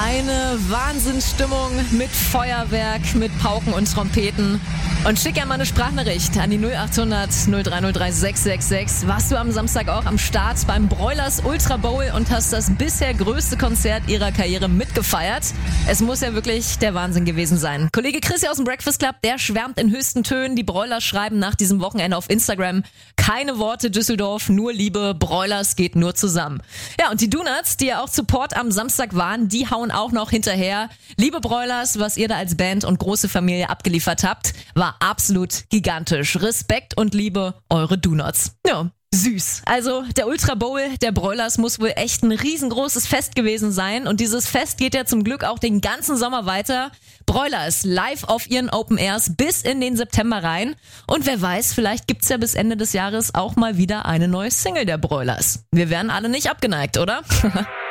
Eine Wahnsinnsstimmung mit Feuerwerk, mit Pauken und Trompeten. Und schick ja mal eine Sprachnachricht an die 0800 0303 666. Warst du am Samstag auch am Start beim Broilers Ultra Bowl und hast das bisher größte Konzert ihrer Karriere mitgefeiert? Es muss ja wirklich der Wahnsinn gewesen sein. Kollege Chris aus dem Breakfast Club, der schwärmt in höchsten Tönen. Die Broilers schreiben nach diesem Wochenende auf Instagram: keine Worte Düsseldorf, nur Liebe, Broilers geht nur zusammen. Ja, und die Donuts, die ja auch Support am Samstag waren, die hauen auch noch hinterher. Liebe Broilers, was ihr da als Band und große Familie abgeliefert habt, war absolut gigantisch. Respekt und Liebe, eure Donuts. Ja, süß. Also der Ultra Bowl der Broilers muss wohl echt ein riesengroßes Fest gewesen sein. Und dieses Fest geht ja zum Glück auch den ganzen Sommer weiter. Broilers live auf ihren Open Airs bis in den September rein. Und wer weiß, vielleicht gibt's ja bis Ende des Jahres auch mal wieder eine neue Single der Broilers. Wir wären alle nicht abgeneigt, oder?